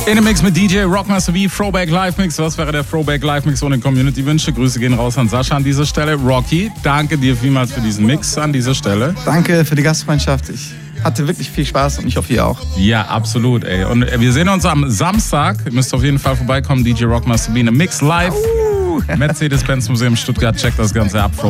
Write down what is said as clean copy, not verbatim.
In dem Mix mit DJ Rockmaster V, Throwback Live Mix. Was wäre der Throwback Live Mix ohne Community-Wünsche? Grüße gehen raus an Sascha an dieser Stelle. Rocky, danke dir vielmals für diesen Mix an dieser Stelle. Danke für die Gastfreundschaft. Ich hatte wirklich viel Spaß und ich hoffe, ihr auch. Ja, absolut, ey. Und wir sehen uns am Samstag. Ihr müsst auf jeden Fall vorbeikommen. DJ Rockmaster V, eine Mix live. Mercedes-Benz Museum Stuttgart. Checkt das Ganze ab.